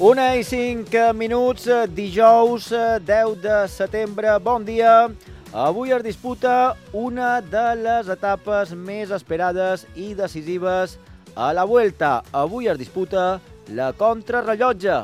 1:05, dijous 10 de setembre. Bon dia. Avui es disputa una de les etapes més esperades i decisives a la Vuelta. Avui es disputa la contrarrellotge.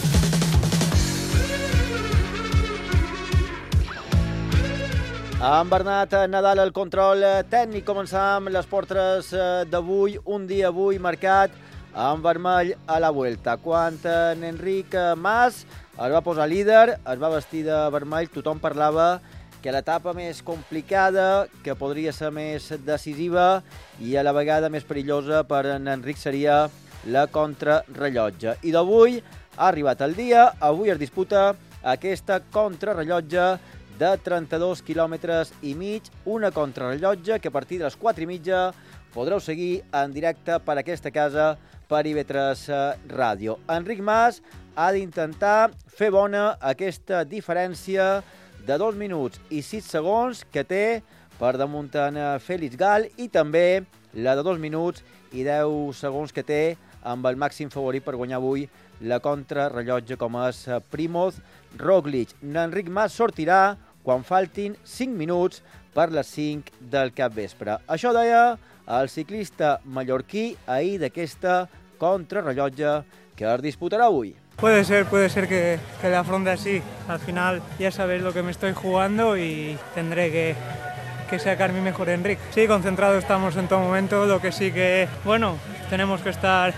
Amb Bernat Nadal al control tècnic, començam les portres d'avui, un dia avui marcat amb vermell a la Vuelta. Quan en Enric Mas es va posar líder, es va vestir de vermell, tothom parlava que l'etapa més complicada, que podria ser més decisiva i a la vegada més perillosa per en Enric seria la contrarrellotge. I d'avui ha arribat el dia, avui es disputa aquesta contrarrellotge de 32 quilòmetres i mig, una contrarrellotge que a partir de les 4:30 podreu seguir en directe per aquesta casa, per IB3 Ràdio. Enric Mas ha d'intentar fer bona aquesta diferència de 2 minuts i 6 segons que té per damunt en Félix Gall i també la de 2 minuts i 10 segons que té amb el màxim favorit per guanyar avui la contrarrellotge com és Primož Roglič. Enric Mas sortirà quan faltin 5 minuts per les 5 del capvespre. Això deia el ciclista mallorquí ahir d'aquesta contrarrellotge que es disputarà avui. Puede ser que la afronte así. Al final ya sabéis lo que me estoy jugando y tendré que sacar mi mejor Enric. Sí, concentrados estamos en todo momento, lo que sí que, tenemos que estar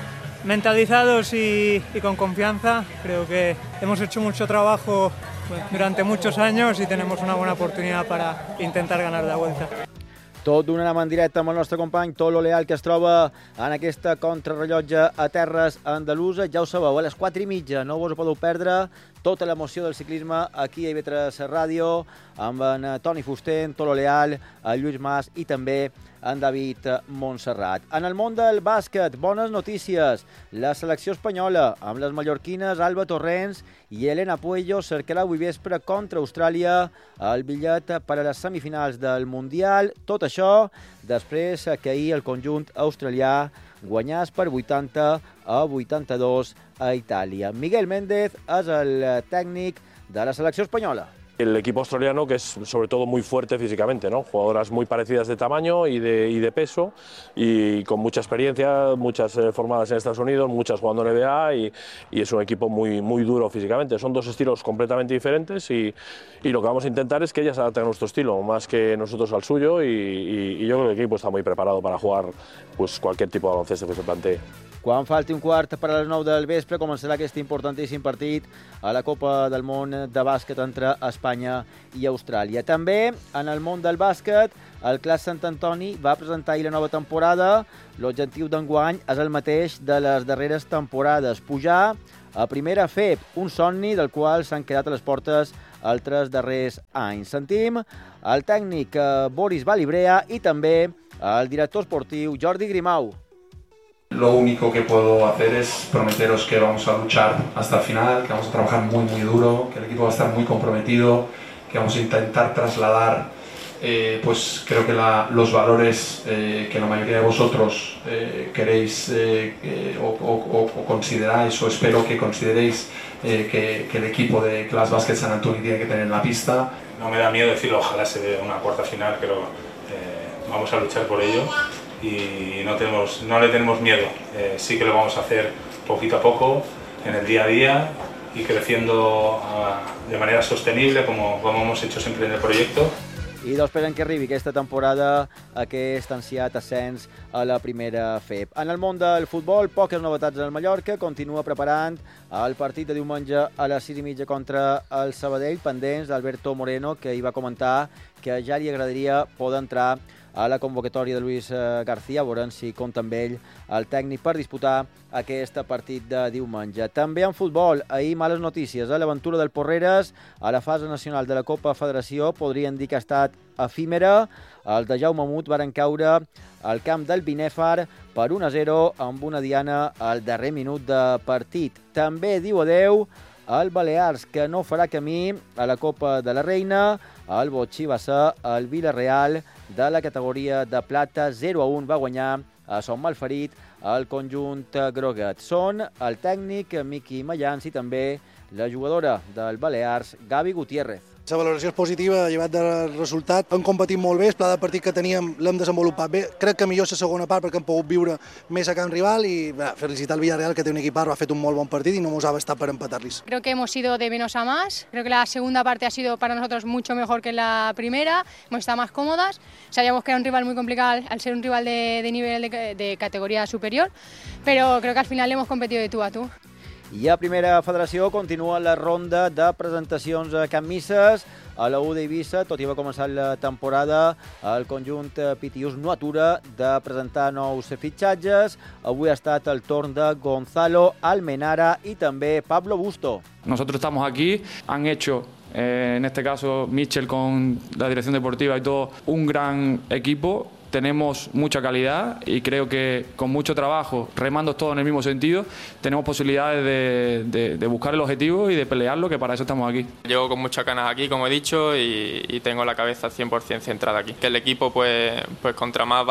mentalizados y con confianza. Creo que hemos hecho mucho trabajo durante muchos años y tenemos una buena oportunidad para intentar ganar la Vuelta. Tot donarem en directe amb el nostre company Tolo Leal, que es troba en aquesta contrarrellotge a terres andalusa. Ja ho sabeu, a les 4:30 no us ho podeu perdre, tota l'emoció del ciclisme aquí a IB3 Ràdio, amb en Toni Fuster, en Tolo Leal, en Lluís Mas i també en David Montserrat. En el món del bàsquet, bones notícies. La selecció espanyola, amb les mallorquines Alba Torrents i Elena Puello, cercarà avui vespre contra Austràlia el bitllet per a les semifinals del Mundial. Tot això després que ahir el conjunt australià guanyés per 80-82 a Itàlia. Miguel Méndez és el tècnic de la selecció espanyola. El equipo australiano, que es sobre todo muy fuerte físicamente, ¿no? Jugadoras muy parecidas de tamaño y de peso y con mucha experiencia, muchas formadas en Estados Unidos, muchas jugando en NBA y es un equipo muy duro físicamente. Son dos estilos completamente diferentes y lo que vamos a intentar es que ellas se adapten a nuestro estilo más que nosotros al suyo y yo creo que el equipo está muy preparado para jugar pues, cualquier tipo de baloncesto que se plantee. Quan falti un quart per a les 9 del vespre començarà aquest importantíssim partit a la Copa del Món de bàsquet entre Espanya i Austràlia. També en el món del bàsquet, el Clas Sant Antoni va presentar ahir la nova temporada. L'objectiu d'enguany és el mateix de les darreres temporades, pujar a primera FEB, un somni del qual s'han quedat a les portes els 3 darrers anys. Sentim el tècnic Boris Balibrea i també el director esportiu Jordi Grimau. Lo único que puedo hacer es prometeros que vamos a luchar hasta el final, que vamos a trabajar muy duro, que el equipo va a estar muy comprometido, que vamos a intentar trasladar pues creo que los valores que la mayoría de vosotros queréis o consideráis, o espero que consideréis que el equipo de Clas Básquet Sant Antoni tiene que tener en la pista. No me da miedo decirlo, ojalá se dé una cuarta final, pero vamos a luchar por ello. Y no le tenemos miedo, sí que lo vamos a hacer poquito a poco, en el día a día y creciendo de manera sostenible como hemos hecho siempre en el proyecto. I esperem que arribi aquesta temporada aquest ansiat ascens a la primera FEB. En el món del futbol, poques novetats al Mallorca, continua preparant el partit de diumenge a les 6:30 contra el Sabadell, pendents d'Alberto Moreno, que hi va comentar que ja li agradaria poder entrar a la convocatòria de Luis García, veurem si compta amb ell el tècnic per disputar aquest partit de diumenge. També en futbol, ahir males notícies. L'aventura del Porreres a la fase nacional de la Copa Federació podrien dir que ha estat efímera. Els de Jaume Mut varen caure al camp del Binèfar per 1-0 amb una diana al darrer minut de partit. També diu adeu el Balears, que no farà camí a la Copa de la Reina. El botxí va ser el Villarreal de la categoria de plata. 0-1 va guanyar a Son Malferit al conjunt groguet. Són el tècnic Miqui Mayans i també la jugadora del Balears, Gavi Gutiérrez. La valoració és positiva, llevat del resultat. Hem competit molt bé, el pla de partit que teníem l'hem desenvolupat bé. Crec que millor la segona part perquè hem pogut viure més a camp rival y felicitar al Villarreal, que té un equipar, ha fet un molt bon partit y no nos ha bastat para empatarles. Creo que hemos ido de menos a más. Creo que la segunda parte ha sido para nosotros mucho mejor que la primera. Hemos estado más cómodas. Sabíamos que era un rival muy complicado al ser un rival de nivel de categoría superior, pero creo que al final hemos competido de tú a tú. I a Primera Federació continua la ronda de presentacions a Can Misses. A la U d'Eivissa, tot i haver començat la temporada, el conjunt pitiús no atura de presentar nous fitxatges. Avui ha estat el torn de Gonzalo Almenara i també Pablo Busto. Nosotros estamos aquí, han hecho, en este caso Michel con la dirección deportiva y todo, un gran equipo. Tenemos mucha calidad y creo que con mucho trabajo, remando todos en el mismo sentido, tenemos posibilidades de buscar el objetivo y de pelearlo, que para eso estamos aquí. Llego con muchas ganas aquí, como he dicho, y tengo la cabeza 100% centrada aquí. Que el equipo, pues contra más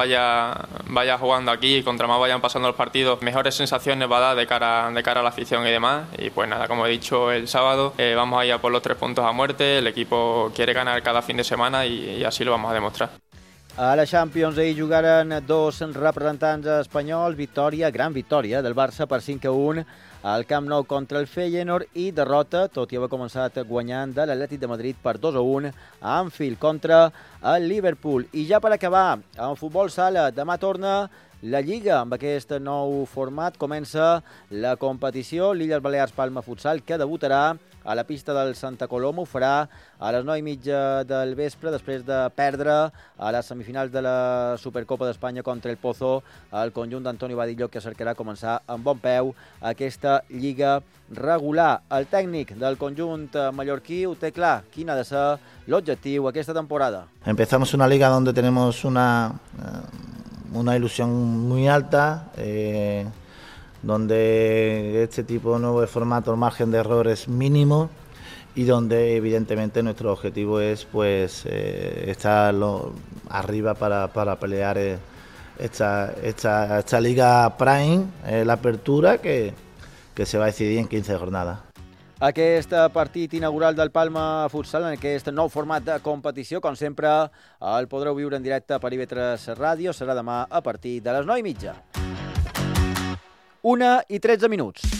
vaya jugando aquí y contra más vayan pasando los partidos, mejores sensaciones va a dar de cara a la afición y demás. Y pues nada, como he dicho el sábado, vamos a ir a por los 3 puntos a muerte. El equipo quiere ganar cada fin de semana y así lo vamos a demostrar. A la Champions ahir jugaren 2 representants espanyols, gran victòria del Barça per 5-1 al Camp Nou contra el Feyenoord i derrota, tot i haver començat guanyant de l'Atlètic de Madrid per 2-1 a Anfield contra el Liverpool. I ja per acabar, en futbol sala, demà torna la Lliga amb aquest nou format. Comença la competició, l'Illes Balears Palma Futsal, que debutarà a la pista del Santa Coloma. Ho farà a les 9:30 del vespre, després de perdre a les semifinals de la Supercopa d'Espanya contra el Pozo. El conjunt d'Antoni Badillo, que cercarà començar amb bon peu aquesta Lliga regular. El tècnic del conjunt mallorquí ho té clar, quin ha de ser l'objectiu aquesta temporada. Empezamos una liga donde tenemos una ilusión muy alta, donde este tipo nuevo de formato, el margen de error es mínimo y donde evidentemente nuestro objetivo es estar arriba para pelear esta Liga Prime, la apertura que se va a decidir en 15 jornadas. Aquest partit inaugural del Palma Futsal, en aquest nou format de competició, com sempre, el podreu viure en directe per IB3 Ràdio. Serà demà a partir de les 9:30. 1:13.